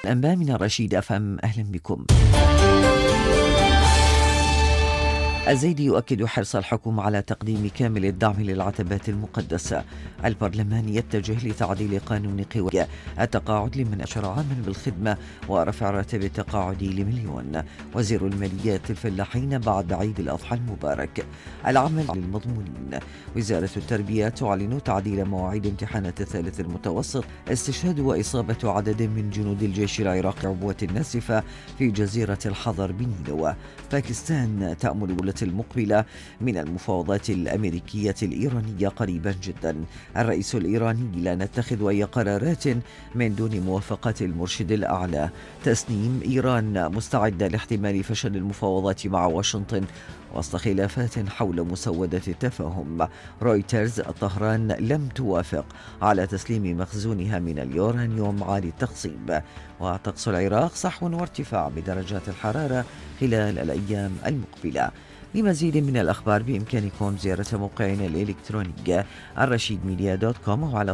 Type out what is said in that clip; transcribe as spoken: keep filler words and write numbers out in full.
الأنباء من الرشيد أف أم، أهلا بكم. الزيدي يؤكد حرص الحكومة على تقديم كامل الدعم للعتبات المقدسة. البرلمان يتجه لتعديل قانون قوى التقاعد لمن أشر عاما بالخدمة ورفع راتب التقاعد لمليون. وزير الماليات الفلاحين بعد عيد الأضحى المبارك. العمل للمضمونين. وزارة التربية تعلن تعديل مواعيد امتحانات الثالث المتوسط. استشهاد وإصابة عدد من جنود الجيش العراقي عبوة ناسفة في جزيرة الحضر بنينوى. باكستان تأمل الدولة المقبلة من المفاوضات الأمريكية الإيرانية قريبا جدا. الرئيس الإيراني: لا نتخذ أي قرارات من دون موافقة المرشد الأعلى. تسنيم: إيران مستعدة لاحتمال فشل المفاوضات مع واشنطن وسط خلافات حول مسودة التفاهم. رويترز: طهران لم توافق على تسليم مخزونها من اليورانيوم عالي التخصيب. وطقس العراق: صحو وارتفاع بدرجات الحرارة خلال الأيام المقبلة. لمزيد من الأخبار بإمكانكم زيارة موقعنا الإلكتروني الرشيد ميديا دوت كوم وعلى